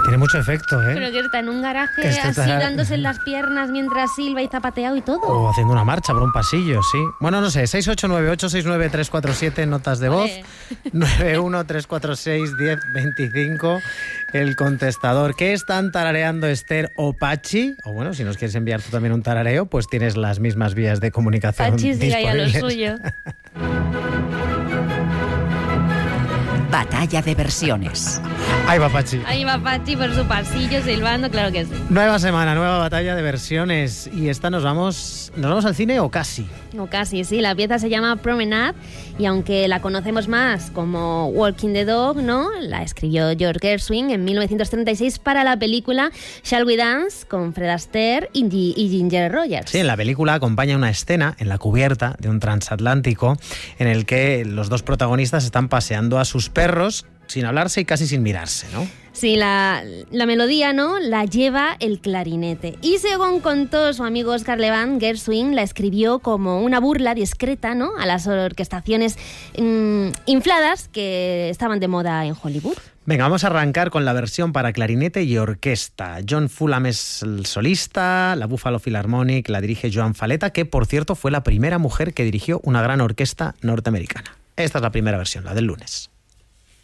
Tiene mucho efecto, ¿eh? Pero que está en un garaje Esto así está- dándose en las piernas mientras silba y zapateado y todo. O haciendo una marcha por un pasillo, sí. Bueno, no sé, 689869347, notas de voz. Vale. 913461025, el contestador. ¿Qué están tarareando Esther o Pachi? O bueno, si nos quieres enviar tú también un tarareo, pues tienes las mismas vías de comunicación Pachi siga ya lo disponibles. suyo. Batalla de versiones. Ahí va Pachi. Ahí va Pachi por su pasillo silbando, claro que sí. Nueva semana, nueva batalla de versiones. Y esta nos vamos al cine o casi. O casi, sí. La pieza se llama Promenade y aunque la conocemos más como Walking the Dog, ¿no? La escribió George Gershwin en 1936 para la película Shall We Dance con Fred Astaire y Ginger Rogers. Sí, en la película acompaña una escena en la cubierta de un transatlántico en el que los dos protagonistas están paseando a sus perros sin hablarse y casi sin mirarse, ¿no? Sí, la melodía, ¿no?, la lleva el clarinete. Y según contó su amigo Oscar Levant, Gershwin la escribió como una burla discreta, ¿no?, a las orquestaciones infladas que estaban de moda en Hollywood. Venga, vamos a arrancar con la versión para clarinete y orquesta. John Fulham es el solista, la Buffalo Philharmonic la dirige Joan Faleta, que por cierto fue la primera mujer que dirigió una gran orquesta norteamericana. Esta es la primera versión, la del lunes.